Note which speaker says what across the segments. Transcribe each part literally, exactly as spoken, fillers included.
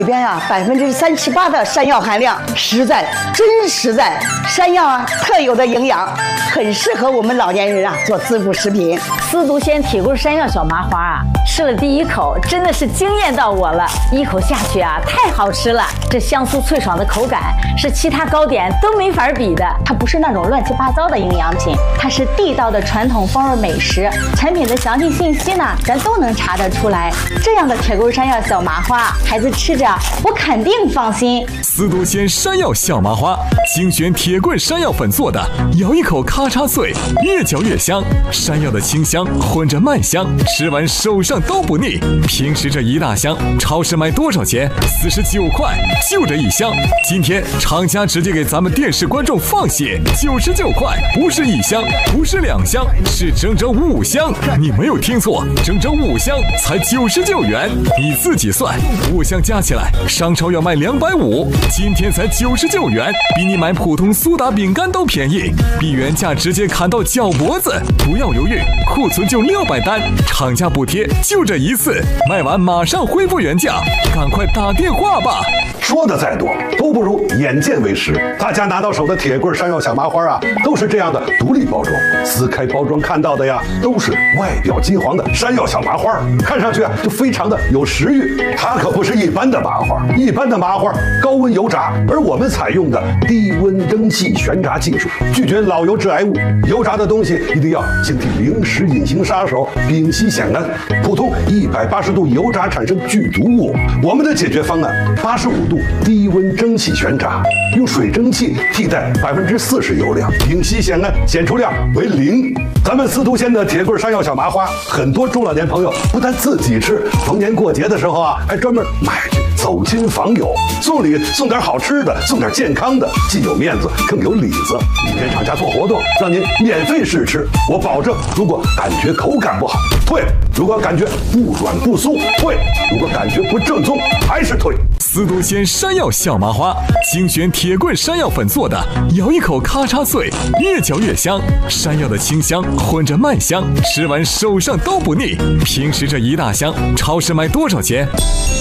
Speaker 1: 里边啊，百分之三十八的山药含量，实在真实在。山药啊，特有的营养，很适合我们老年人啊做滋补食品。
Speaker 2: 司独鲜铁棍山药小麻花啊，吃了第一口真的是惊艳到我了，一口下去啊，太好吃了！这香酥脆爽的口感是其他糕点都没法比的。它不是那种乱七八糟的营养品，它是地道的传统风味美食。产品的详细信息呢，咱都能查得出来。这样的铁棍山药小麻花，孩子吃着我肯定放心。
Speaker 3: 司独鲜山药小麻花，精选铁棍山药粉做的，咬一口咔嚓脆，越嚼越香。山药的清香混着麦香，吃完手上都不腻。平时这一大箱，超市卖多少钱？四十九块，就这一箱。今天厂家直接给咱们电视观众放血，九十九块，不是一箱，不是两箱，是整整五箱。你没有听错，整整五箱才九十九元。你自己算，五箱加起来，商超要卖两百五，今天才九十九元，比你买普通苏打饼干都便宜，比原价直接砍到脚脖子。不要犹豫，库存就六百单，厂家补贴就这一次，卖完马上恢复原价，赶快打电话吧。
Speaker 4: 说的再多都不如眼见为实。大家拿到手的铁棍山药小麻花啊，都是这样的独立包装，撕开包装看到的呀，都是外表金黄的山药小麻花，看上去啊就非常的有食欲。它可不是一般的麻花，一般的麻花高温油炸，而我们采用的低温蒸汽悬炸技术，拒绝老油致癌物。油炸的东西一定要警惕零食隐形杀手丙烯酰胺，普通一百八十度油炸产生剧毒物。我们的解决方案，八十五度低温蒸汽悬炸，用水蒸气替代百分之四十油量，丙烯酰胺检出量为零。咱们司独鲜的铁棍山药小麻花，很多中老年朋友不但自己吃，逢年过节的时候啊，还专门买去走亲访友，送礼送点好吃的，送点健康的，既有面子更有里子。今天厂家做活动，让您免费试吃，我保证，如果感觉口感不好退，如果感觉不软不酥退，如果感觉不正宗还是退。
Speaker 3: 司独鲜山药小麻花，精选铁棍山药粉做的，咬一口咔嚓脆，越嚼越香。山药的清香混着麦香，吃完手上都不腻。平时这一大箱，超市卖多少钱？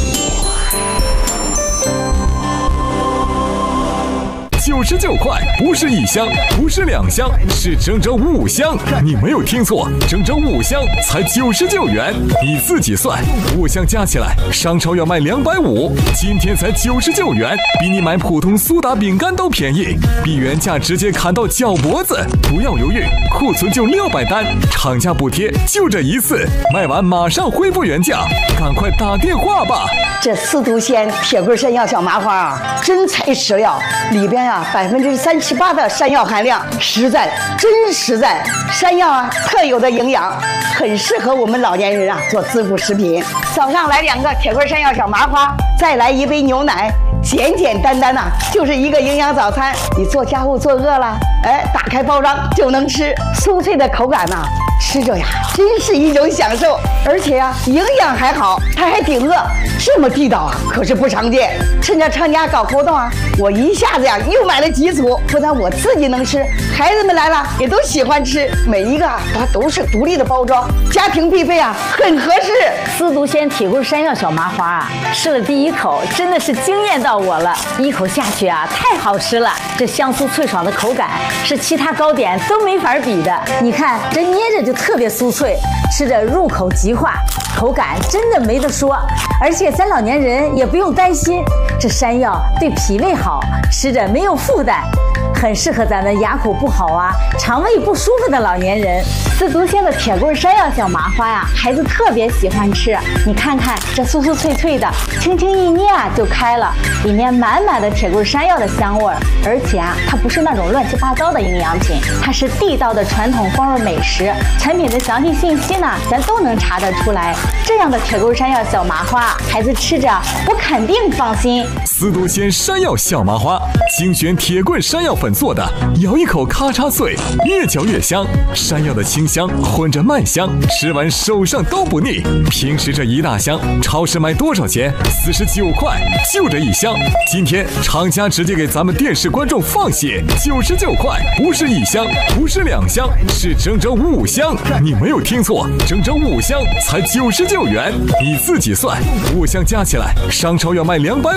Speaker 3: 九十九块，不是一箱，不是两箱，是整整五箱。你没有听错，整整五箱才九十九元。你自己算，五箱加起来，商超要卖两百五，今天才九十九元，比你买普通苏打饼干都便宜，比原价直接砍到脚脖子。不要犹豫，库存就六百单，厂家补贴就这一次，卖完马上恢复原价，赶快打电话吧。
Speaker 1: 这司独鲜铁棍山药小麻花啊，真材实料，里边啊百分之三十八的山药含量，实在真实在。山药啊，特有的营养，很适合我们老年人啊做滋补食品。早上来两个铁棍山药小麻花，再来一杯牛奶，简简单单呐、啊，就是一个营养早餐。你做家务做饿了，哎，打开包装就能吃，酥脆的口感呐、啊，吃着呀真是一种享受，而且呀营养还好，它还顶饿，这么地道啊，可是不常见。趁着厂家搞活动啊，我一下子呀又买了几组，不但我自己能吃，孩子们来了也都喜欢吃。每一个啊它都是独立的包装，家庭必备啊，很合适。
Speaker 2: 司独鲜铁棍山药小麻花啊，吃了第一口真的是惊艳到我了，一口下去啊，太好吃了！这香酥脆爽的口感是其他糕点都没法比的。你看这捏着就特别酥脆，吃着入口即化，口感真的没得说。而且咱老年人也不用担心，这山药对脾胃好，吃着没有负担，很适合咱们牙口不好啊、肠胃不舒服的老年人。司独鲜的铁棍山药小麻花呀，孩子特别喜欢吃。你看看这酥酥脆脆的，轻轻一捏啊就开了，里面满满的铁棍山药的香味儿。而且啊，它不是那种乱七八糟的营养品，它是地道的传统风味美食。产品的详细信息呢，咱都能查得出来。这样的铁棍山药小麻花，孩子吃着我肯定放心。
Speaker 3: 司独鲜山药小麻花，精选铁棍山药粉做的，咬一口咔嚓脆，越嚼越香。山药的清香混着麦香，吃完手上都不腻。平时这一大箱，超市卖多少钱？四十九块，就这一箱。今天厂家直接给咱们电视观众放血，九十九块，不是一箱，不是两箱，是整整五箱。你没有听错，整整五箱才九十九元。你自己算，五箱加起来，商超要卖两百